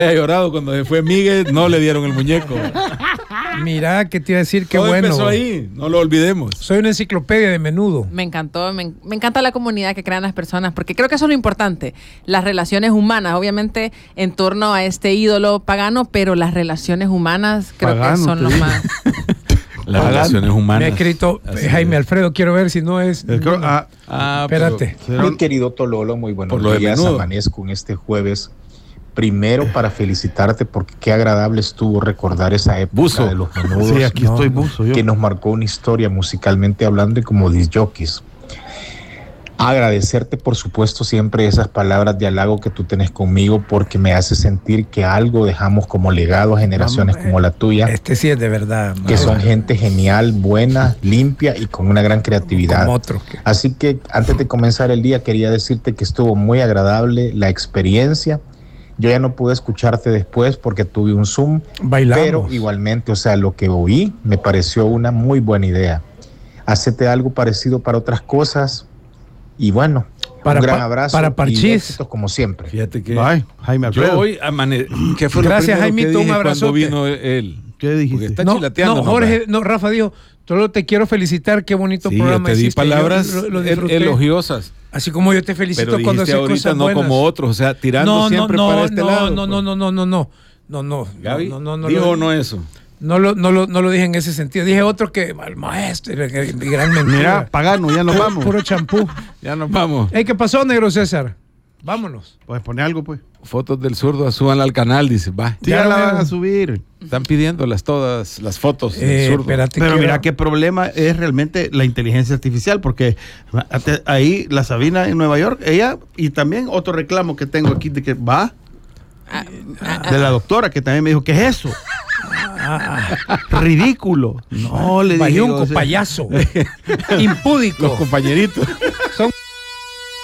Ha llorado cuando se fue Miguel, no le dieron el muñeco. Mira, que te iba a decir, qué Todo bueno. empezó ahí, no lo olvidemos. Soy una enciclopedia de menudo. Me encantó, me encanta la comunidad que crean las personas, porque creo que eso es lo importante, las relaciones humanas, obviamente en torno a este ídolo pagano, pero las relaciones humanas creo que son lo más... Las relaciones humanas. Me ha escrito Jaime Alfredo, quiero ver si no es... espérate. Mi querido Tololo, muy buenos días. Amanezco en este jueves. Primero para felicitarte porque qué agradable estuvo recordar esa época de los menudos. Sí, aquí estoy buzo yo. Que nos marcó una historia musicalmente hablando y como disc jockeys. Agradecerte, por supuesto, siempre esas palabras de halago que tú tenés conmigo porque me hace sentir que algo dejamos como legado a generaciones como la tuya. Este sí es de verdad. Que son gente genial, buena, limpia y con una gran creatividad. Como otro. Así que antes de comenzar el día quería decirte que estuvo muy agradable la experiencia. Yo ya no pude escucharte después porque tuve un Zoom. Bailamos. Pero igualmente, o sea, lo que oí me pareció una muy buena idea. Hacete algo parecido para otras cosas. Y bueno, un gran abrazo. Para Parchís. Y éxitos como siempre. Fíjate que Jaime Alfredo. yo hoy ¿qué fue Gracias, lo primero Jaimito, que dije un abrazote. cuando vino él? ¿Qué dijiste? Porque está No, chilateando. no, Jorge, no, Rafa dijo, solo te quiero felicitar, qué bonito Sí, programa yo te di hiciste. palabras Yo lo disfruté. elogiosas. Así como yo te felicito Pero cuando dijiste haces ahorita cosas no buenas. como otros, o sea, tirando siempre para este lado. No. Gaby, No. ¿dijo o no eso? No lo dije en ese sentido. Dije otro que el maestro, gran mentira. Mira, pagano, ya nos vamos. Puro champú. Ya nos vamos. Hey, ¿qué pasó, negro César? Vámonos. Pues poner algo, pues. Fotos del zurdo, súbanla al canal, dice. Va. Sí, ya la van a subir. Están pidiéndolas todas, las fotos del zurdo. Pero mira qué problema es realmente la inteligencia artificial, porque ahí la Sabina en Nueva York, ella, y también otro reclamo que tengo aquí de que va de la doctora que también me dijo, ¿qué es eso? Ridículo. No, le dije. Bayunco, payaso. Impúdico. Los compañeritos. Son